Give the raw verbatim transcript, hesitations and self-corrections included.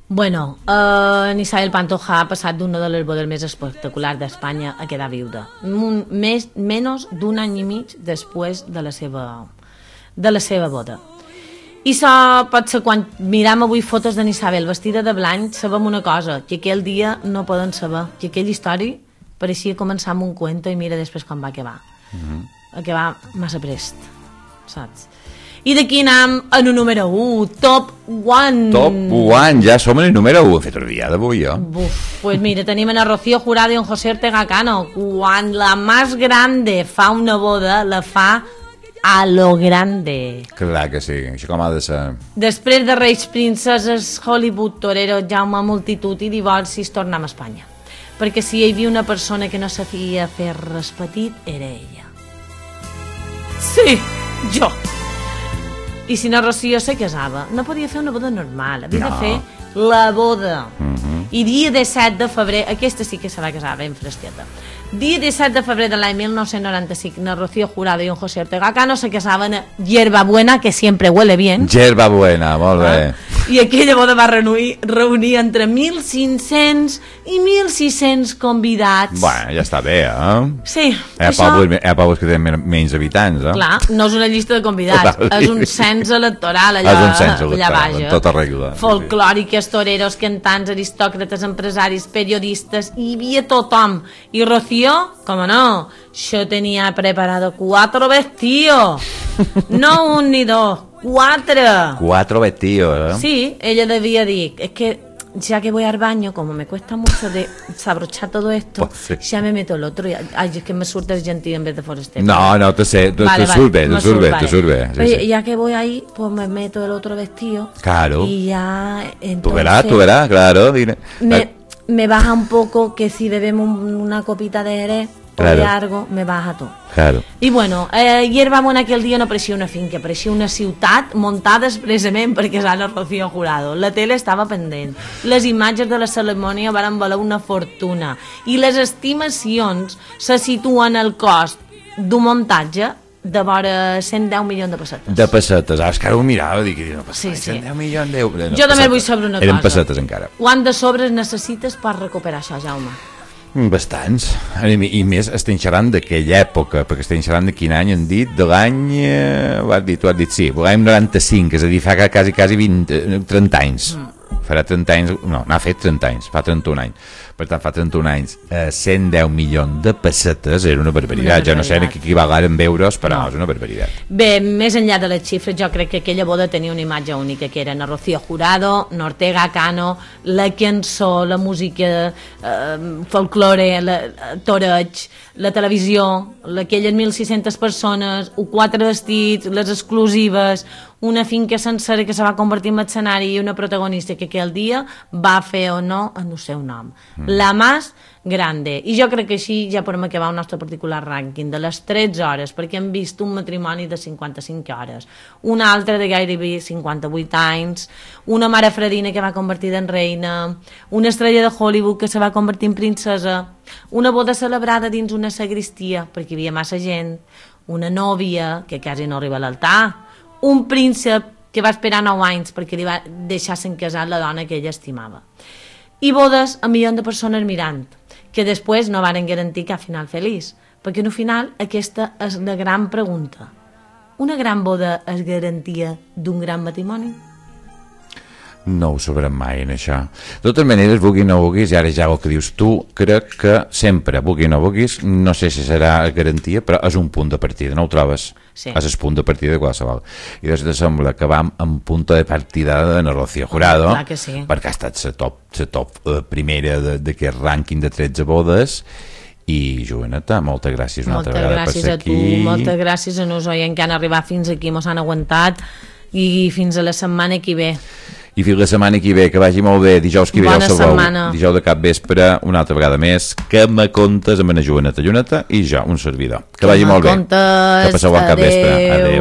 Bueno, uh, Isabel Pantoja ha passat d'una de les bodes més espectaculars d'Espanya a quedar viuda. Un, més, menys d'un any i mig després de la seva, de la seva boda. I això pot ser, quan miram avui fotos d'en Isabel vestida de blanc, sabem una cosa, que aquell dia no poden saber, que aquella història pareixia començar amb un cuento i mira després com va acabar. Mm-hmm. Acabar massa prest, saps? I d'aquí anem en el número u, Top One. Top One, ja som en el número u. He fet el dia d'avui, jo. Buf, pues mira, tenim en Rocío Jurado i en José Ortega Cano. Quan la más grande fa una boda, la fa a lo grande. Clar que sí, això com ha de ser. Després de Reis, Princeses, Hollywood, Torero, Jaume, multitud i divorcis, tornem a Espanya. Perquè si hi havia una persona que no sabia fer res petit, era ella. Sí, jo. I si no, Rocío se casava, no podia fer una boda normal, havia no. de fer la boda. Uh-huh. I dia disset de febrer, aquesta sí que se va casar ben fresqueta, dia disset de febrer de l'any mil nou-cents noranta-cinc, na Rocío Jurado i en José Ortega Cano se casaven a Hierbabuena, que siempre huele bien. Hierbabuena, molt bé. Ah? I aquella boda va reunir, reunir entre mil cinc-cents i mil sis-cents convidats. Bueno, ja està bé, eh? Sí. Hi ha, això... pobles, hi ha pobles que tenen menys habitants, eh? Clar, no és una llista de convidats, Total. és un cens electoral allà, és un cens electoral, allà baix. Tota regla. Folclòriques, toreros, cantants, aristòcrates, empresaris, periodistes, hi havia tothom. I Rocío, com no, yo tenía preparado cuatro vestidos, no un ni dos, cuatro. Cuatro vestidos, ¿eh? Sí, ella debía decir, es que ya que voy al baño, como me cuesta mucho de desabrochar todo esto, pues sí. ya me meto el otro. Y, ay, es que me surte el gentil en vez de Forester. No, no, te sé, te, vale, te vale, surbe, te surbe, vale. te surbe. Sí, Oye, sí. ya que voy ahí, pues me meto el otro vestido. Claro. Y ya, entonces... Tú verás, tú verás, claro. Dile. Me, me baja un poco que si bebemos una copita de Jerez, claro. o de algo, me baja todo. Claro. I bueno, eh, Hierbabuena aquell dia no pareixia una finca, pareixia una ciutat muntada expressament perquè és Ana Rocío Jurado. La tele estava pendent, les imatges de la cerimònia van valer una fortuna i les estimacions se situen al cost d'un muntatge de vora cent deu milions de pessetes. De pessetes, ah, és que ara ho mirava, dic, no, sí, sí. cent deu milions d'euros. No, jo també pessetes. Vull saber una Eren cosa. Eren pessetes encara. Quant de sobres necessites per recuperar això, Jaume? Bastants, i més estem xerrant d'aquella època, perquè estem xerrant de quin any hem dit, de l'any, eh, ho has dit, ho has dit, sí, l'any noranta-cinc, és a dir, fa quasi, quasi vint, trenta anys, mm. farà trenta anys, no, n'ha fet trenta anys, fa trenta-un anys, per tant fa trenta-un anys, eh, cent deu milions de pessetes, era una barbaritat, ja no sé què equival ara en euros, però no. és una barbaritat. Bé, més enllà de les xifres, jo crec que aquella boda tenia una imatge única, que era na Rocío Jurado, na Ortega Cano, la cançó, la música, eh, folklore, la, toreig, la televisió, aquelles mil sis-centes persones, o quatre vestits, les exclusives, una finca sencera que se va convertir en escenari i una protagonista que aquell dia va fer o no en el seu nom. Mm. La más grande. I jo crec que així ja podem acabar el nostre particular rànquing de les tretze hores, perquè hem vist un matrimoni de cinquanta-cinc hores, un altre de gairebé cinquanta-vuit anys, una mare fredina que va convertir en reina, una estrella de Hollywood que se va convertir en princesa, una boda celebrada dins una sagristia perquè hi havia massa gent, una nòvia que quasi no arriba a l'altar, un príncep que va esperar nou anys perquè li va deixar-se'n casar la dona que ella estimava. I bodes a milions de persones mirant, que després no varen garantir cap final feliç, perquè en el final aquesta és la gran pregunta. Una gran boda és garantia d'un gran matrimoni? No ho sabrem mai, en això. De totes maneres, vulgui o no vulguis, i ara ja el que dius tu, crec que sempre, vulgui o no vulguis, no sé si serà garantia, però és un punt de partida, no ho trobes? Sí. És el punt de partida de qualsevol. I des de sembla que vam en punt de partida de na Rocío Jurado, clar que sí. perquè ha estat la top, la top eh, primera d'aquest rànquing de tretze bodes. I Joaneta, moltes gràcies una moltes altra vegada gràcies per ser a tu, aquí. moltes gràcies a nos oients que han arribat fins aquí, mos han aguantat, i fins a la setmana que ve. I fins la setmana que ve, que vagi molt bé. Dijous que ve ja ho sabeu, dijous de cap vespre, una altra vegada més, que me contes amb la Joaneta Lluneta i jo, un servidor. Que vagi molt bé. Que passeu bon cap vespre. Adéu.